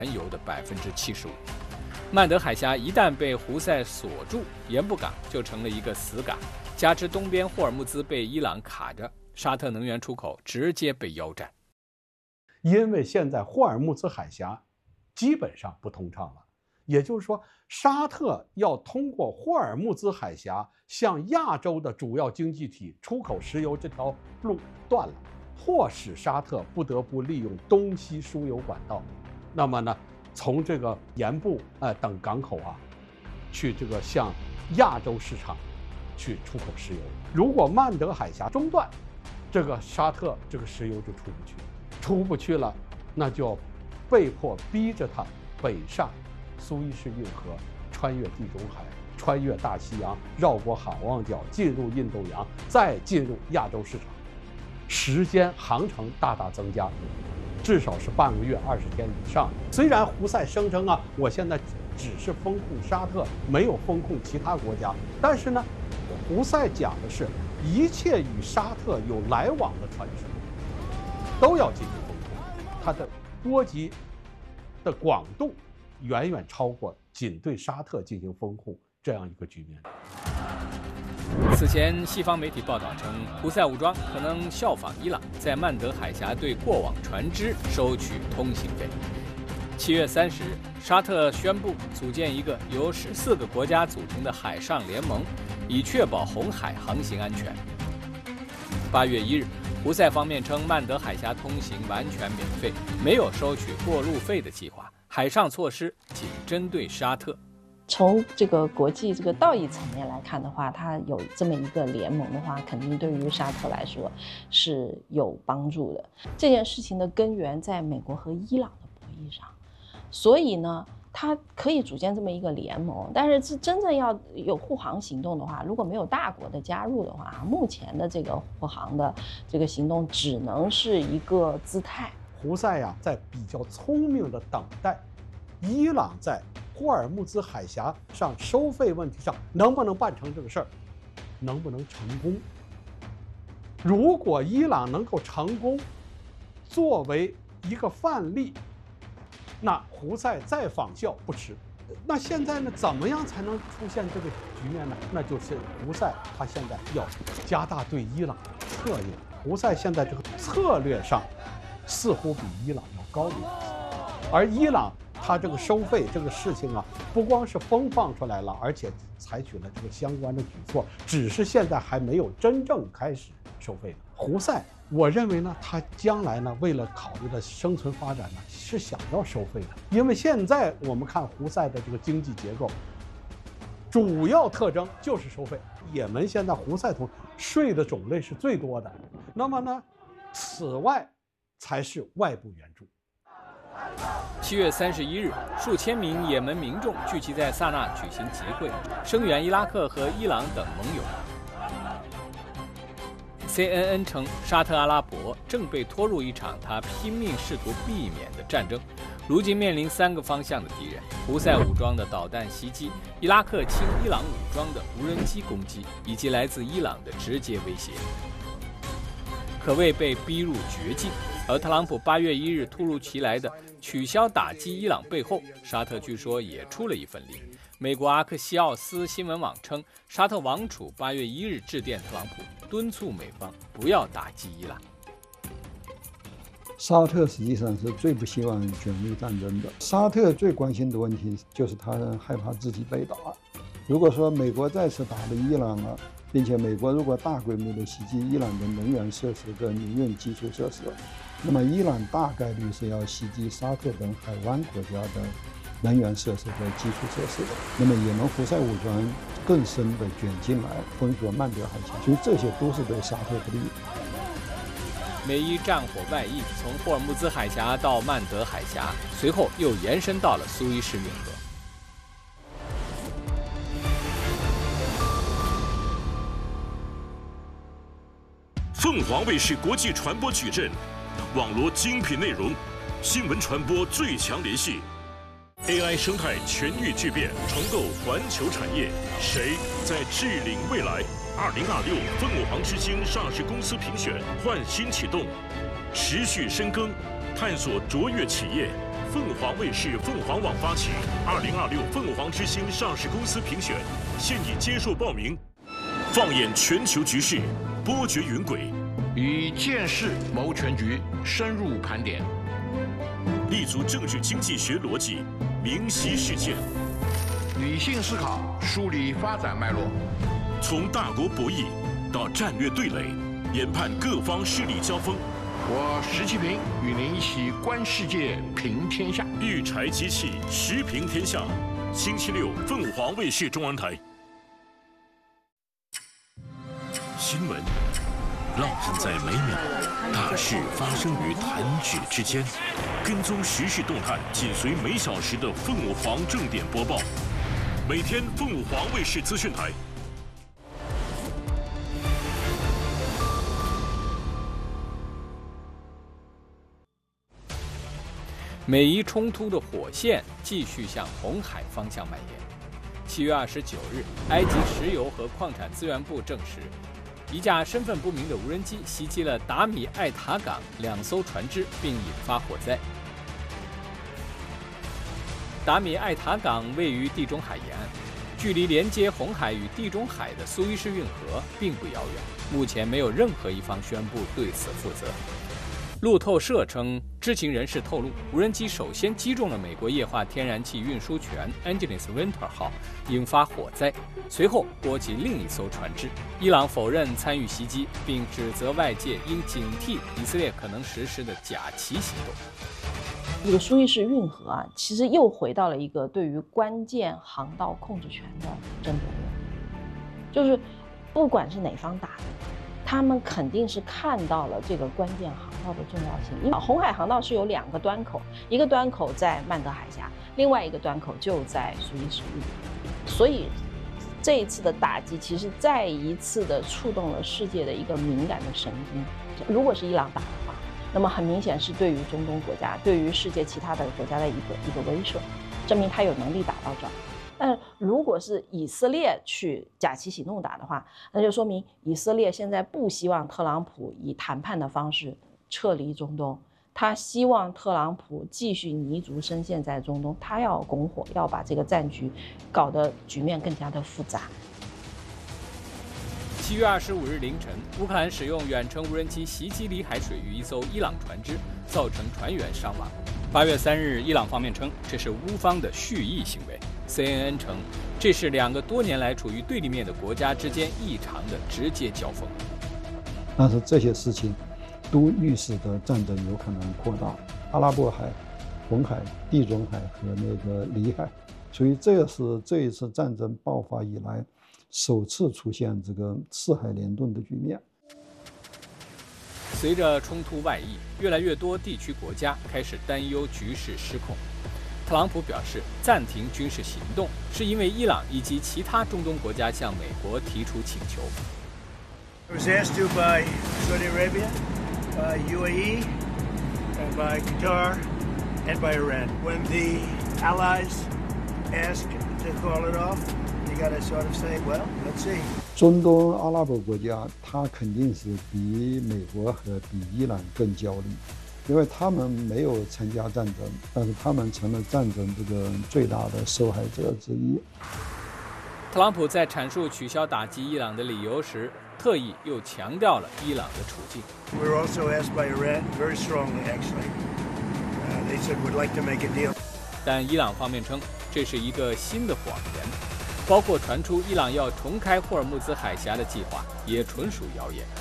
油的75%。曼德海峡一旦被胡塞锁住，盐布港就成了一个死港，加之东边霍尔木兹被伊朗卡着，沙特能源出口直接被腰斩。 因为现在霍尔木兹海峡基本上不通畅了，也就是说，沙特要通过霍尔木兹海峡向亚洲的主要经济体出口石油这条路断了，迫使沙特不得不利用东西输油管道。那么呢，从这个盐布等港口去这个向亚洲市场去出口石油。如果曼德海峡中断，这个沙特这个石油就出不去了，那就被迫逼着它北上苏伊士运河，穿越地中海，穿越大西洋，绕过好望角，进入印度洋，再进入亚洲市场，时间航程大大增加，至少是半个月20天以上。虽然胡塞声称我现在只是封控沙特，没有封控其他国家，但是呢，胡塞讲的是一切与沙特有来往的船只都要进行封控，它的波及的广度远远超过仅对沙特进行封控这样一个局面。 此前，西方媒体报道称，胡塞武装可能效仿伊朗，在曼德海峡对过往船只收取通行费。7月30日，沙特宣布组建一个由14个国家组成的海上联盟，以确保红海航行安全。8月1日，胡塞方面称曼德海峡通行完全免费，没有收取过路费的计划，海上措施仅针对沙特。 从这个国际这个道义层面来看的话，它有这么一个联盟的话，肯定对于沙特来说是有帮助的。这件事情的根源在美国和伊朗的博弈上，所以呢，它可以组建这么一个联盟，但是真正要有护航行动的话，如果没有大国的加入的话，目前的这个护航的这个行动只能是一个姿态。 胡塞在比较聪明的等待伊朗在霍尔木兹海峡上收费问题上能不能办成这个事儿，能不能成功。如果伊朗能够成功作为一个范例，那胡塞再仿效不迟。那现在呢，怎么样才能出现这个局面呢？那就是胡塞他现在要加大对伊朗的策应。胡塞现在这个策略上似乎比伊朗要高一点，而伊朗他这个收费这个事情不光是风放出来了，而且采取了这个相关的举措，只是现在还没有真正开始收费的。胡塞，我认为呢，他将来呢，为了考虑的生存发展呢，是想要收费的。因为现在我们看胡塞的这个经济结构，主要特征就是收费。也门现在胡塞税的种类是最多的，那么呢，此外才是外部援助。 7月31日，数千名也门民众聚集在萨那举行集会，声援伊拉克和伊朗等盟友。CNN 称，沙特阿拉伯正被拖入一场他拼命试图避免的战争，如今面临3个方向的敌人：胡塞武装的导弹袭击、伊拉克亲伊朗武装的无人机攻击，以及来自伊朗的直接威胁，可谓被逼入绝境。而特朗普8月1日突如其来的取消打击伊朗背后，沙特据说也出了一份力。美国阿克西奥斯新闻网称，沙特王储8月1日致电特朗普，敦促美方不要打击伊朗。 沙特实际上是最不希望卷入战争的。沙特最关心的问题就是他害怕自己被打。如果说美国再次打了伊朗了，并且美国如果大规模的袭击伊朗的能源设施跟民用基础设施，那么伊朗大概率是要袭击沙特等海湾国家的能源设施和基础设施，那么也门胡塞武装更深的卷进来，封锁曼德海峡，所以这些都是对沙特不利。 美伊战火外溢，从霍尔木兹海峡到曼德海峡，随后又延伸到了苏伊士运河。 凤凰卫视国际传播矩阵，网罗精品内容，新闻传播最强联系。AI 生态全域巨变，重构环球产业，谁在治领未来？2026凤凰之星上市公司评选焕新启动，持续深耕，探索卓越企业， 凤凰卫视、凤凰网发起2026凤凰之星上市公司评选，现已接受报名。放眼全球局势，波谲云诡， 以见识谋全局，深入盘点， 立足政治经济学逻辑，明晰事件， 理性思考，梳理发展脉络， 从大国博弈到战略对垒，研判各方势力交锋。 我石其平与您一起观世界，评天下。 育柴机器，时评天下。星期六，凤凰卫视中文台。新闻浪漫在每秒，大事发生于弹指之间。跟踪时事动态，紧随每小时的凤凰正点播报。每天凤凰卫视资讯台。 美伊冲突的火线继续向红海方向蔓延。7月29日，埃及石油和矿产资源部证实，一架身份不明的无人机袭击了达米艾塔港2艘船只，并引发火灾。达米艾塔港位于地中海沿岸，距离连接红海与地中海的苏伊士运河并不遥远。目前没有任何一方宣布对此负责。路透社称，知情人士透露，无人机首先击中了美国液化天然气运输权 Angeles Winter 号，引发火灾，随后波及另一艘船只。伊朗否认参与袭击，并指责外界应警惕以色列可能实施的假旗行动。 这个苏伊士运河啊，其实又回到了一个对于关键航道控制权的争夺中，就是不管是哪方打的，他们肯定是看到了这个关键航道的重要性。因为红海航道是有2个端口，一个端口在曼德海峡，另外一个端口就在苏伊士运河，所以这一次的打击其实再一次的触动了世界的一个敏感的神经。如果是伊朗打的话，那么很明显是对于中东国家，对于世界其他的国家的一个威慑，证明他有能力打到这儿。但如果是以色列去假旗行动打的话，那就说明以色列现在不希望特朗普以谈判的方式撤离中东，他希望特朗普继续泥足深陷在中东，他要拱火，要把这个战局搞得局面更加的复杂。 7月25日凌晨，乌克兰使用远程无人机袭击里海水域一艘伊朗船只，造成船员伤亡。8月3日，伊朗方面称这是乌方的蓄意行为。CNN 称，这是2个多年来处于对立面的国家之间异常的直接交锋。 但是这些事情都预示着战争有可能扩大，阿拉伯海、红海、地中海和那个里海，所以这是这一次战争爆发以来首次出现这个四海联动的局面。 随着冲突外溢，越来越多地区国家开始担忧局势失控。特朗普表示，暂停军事行动是因为伊朗以及其他中东国家向美国提出请求。 It was asked to by Saudi Arabia, by UAE, and by Qatar, and by Iran. When the allies ask to call it off, you got to sort of say, well, let's see. 中东阿拉伯国家，它肯定是比美国和比伊朗更焦虑。因为他们没有参加战争，但是他们成了战争这个最大的受害者之一。 特朗普在阐述取消打击伊朗的理由时，特意又强调了伊朗的处境。 We were also asked by Iran very strongly, actually. They said we'd like to make a deal. 但伊朗方面称这是一个新的谎言，包括传出伊朗要重开霍尔木兹海峡的计划，也纯属谣言。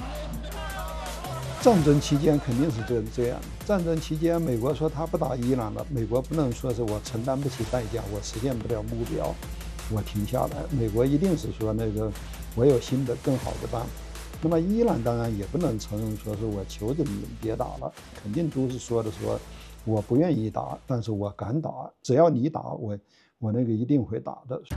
战争期间肯定是这样的。战争期间，美国说他不打伊朗了，美国不能说是我承担不起代价，我实现不了目标，我停下来。美国一定是说那个我有新的更好的办法。那么伊朗当然也不能承认说是我求着你别打了，肯定都是说我不愿意打，但是我敢打，只要你打我那个一定会打的。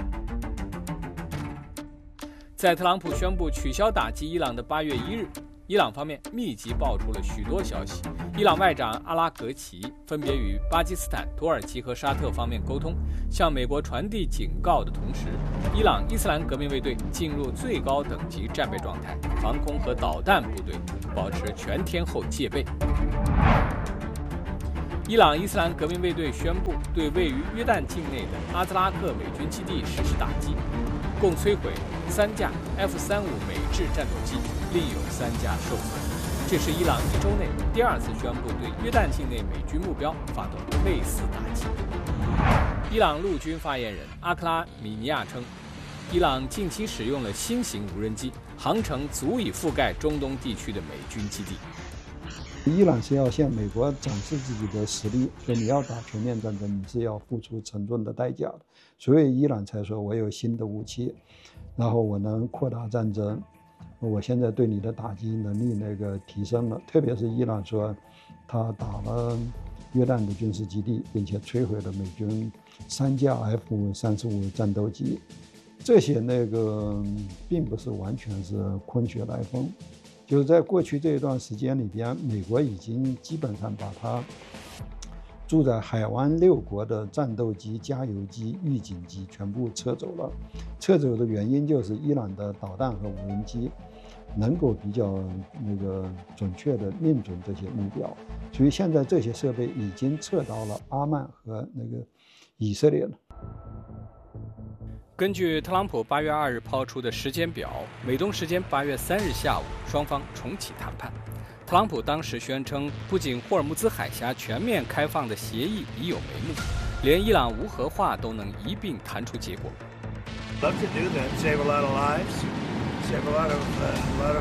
在特朗普宣布取消打击伊朗的8月1日。伊朗方面密集爆出了许多消息。伊朗外长阿拉格齐分别与巴基斯坦、土耳其和沙特方面沟通，向美国传递警告的同时，伊朗伊斯兰革命卫队进入最高等级战备状态，防空和导弹部队保持全天候戒备。 伊朗伊斯兰革命卫队宣布对位于约旦境内的阿兹拉克美军基地实施打击，共摧毁3架 F-35美制战斗机，另有3架受损。这是伊朗1周内第2次宣布对约旦境内美军目标发动类似打击。伊朗陆军发言人阿克拉米尼亚称，伊朗近期使用了新型无人机，航程足以覆盖中东地区的美军基地。 伊朗是要向美国展示自己的实力，说你要打全面战争，你是要付出沉重的代价的。所以伊朗才说我有新的武器，然后我能扩大战争，我现在对你的打击能力提升了。特别是伊朗说，他打了约旦的军事基地，并且摧毁了美军3架 F-35战斗机，这些并不是完全是空穴来风。就是在过去这一段时间里边，美国已经基本上把它驻在海湾6国的战斗机、加油机、预警机全部撤走了。撤走的原因就是伊朗的导弹和无人机能够比较准确的命中这些目标，所以现在这些设备已经撤到了阿曼和以色列了。 根据特朗普8月2日抛出的时间表，美东时间8月3日下午，双方重启谈判。特朗普当时宣称，不仅霍尔木兹海峡全面开放的协议已有眉目，连伊朗无核化都能一并谈出结果。 Love to do that. Save a lot of lives. Save a lot of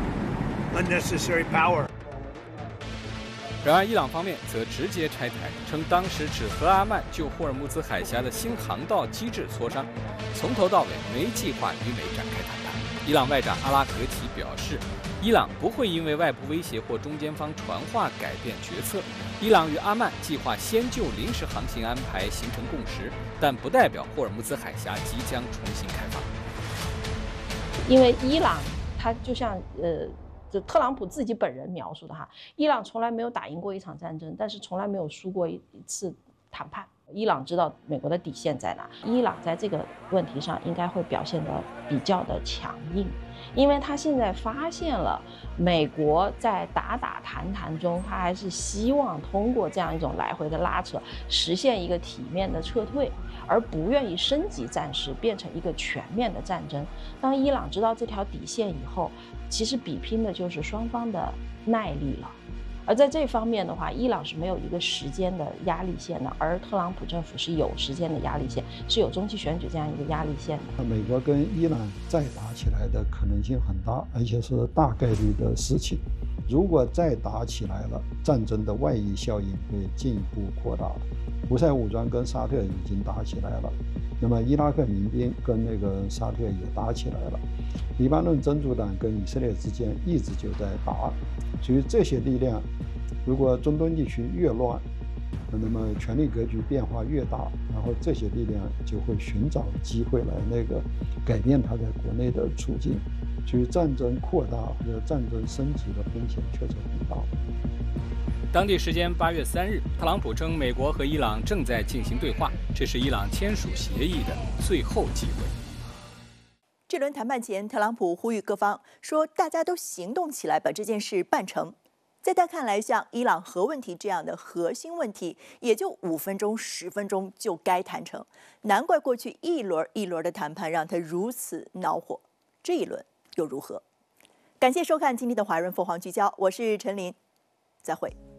unnecessary power. 然而，伊朗方面则直接拆台，称当时只和阿曼就霍尔木兹海峡的新航道机制磋商，从头到尾没计划与美展开谈判。伊朗外长阿拉格齐表示，伊朗不会因为外部威胁或中间方传话改变决策。伊朗与阿曼计划先就临时航行安排形成共识，但不代表霍尔木兹海峡即将重新开放。 因为伊朗，它就像就特朗普自己本人描述的哈，伊朗从来没有打赢过一场战争，但是从来没有输过一次谈判。伊朗知道美国的底线在哪，伊朗在这个问题上应该会表现得比较的强硬，因为他现在发现了美国在打谈中，他还是希望通过这样一种来回的拉扯，实现一个体面的撤退，而不愿意升级战事变成一个全面的战争。当伊朗知道这条底线以后，其实比拼的就是双方的耐力了。而在这方面的话，伊朗是没有一个时间的压力线的，而特朗普政府是有时间的压力线，是有中期选举这样一个压力线的。 美国跟伊朗再打起来的可能性很大，而且是大概率的事情。如果再打起来了，战争的外溢效应会进一步扩大的。胡塞武装跟沙特已经打起来了，那么伊拉克民兵跟沙特也打起来了，黎巴嫩真主党跟以色列之间一直就在打，所以这些力量，如果中东地区越乱，那么权力格局变化越大，然后这些力量就会寻找机会来改变它在国内的处境，所以战争扩大或者战争升级的风险确实很大。 当地时间8月3日，特朗普称美国和伊朗正在进行对话，这是伊朗签署协议的最后机会。 这轮谈判前，特朗普呼吁各方说：“大家都行动起来，把这件事办成。”在他看来，像伊朗核问题这样的核心问题，也就5分钟、10分钟就该谈成。难怪过去一轮一轮的谈判让他如此恼火，这一轮又如何？感谢收看今天的《华人凤凰聚焦》，我是陈琳，再会。